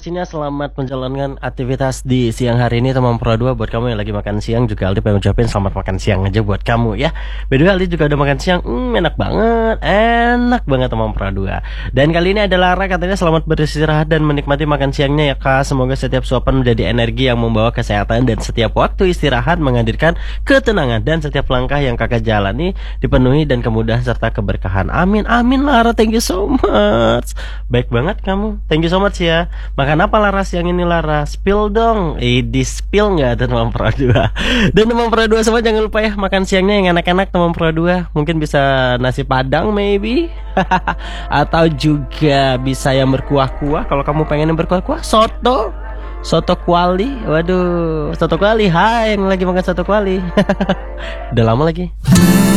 Pastinya selamat menjalankan aktivitas di siang hari ini teman Pro 2. Buat kamu yang lagi makan siang juga Aldi pengen ucapin selamat makan siang aja buat kamu ya. By the way, Aldi juga udah makan siang. Enak banget teman Pro 2. Dan kali ini ada Lara, katanya selamat beristirahat dan menikmati makan siangnya ya Kak. Semoga setiap suapan menjadi energi yang membawa kesehatan, dan setiap waktu istirahat menghadirkan ketenangan, dan setiap langkah yang Kakak jalani dipenuhi dan kemudahan serta keberkahan. Amin amin Lara, thank you so much. Baik banget kamu. Thank you so much ya. Makan apa Lara siang ini Lara? Spill dong. Di spill nggak teman Pro 2? Dan teman Pro 2 semua jangan lupa ya makan siangnya yang enak-enak teman Pro 2. Mungkin bisa nasi padang maybe. Atau juga bisa yang berkuah-kuah. Kalau kamu pengen yang berkuah-kuah, soto kuali. Waduh, soto kuali. Hai yang lagi makan soto kuali. Udah lama lagi.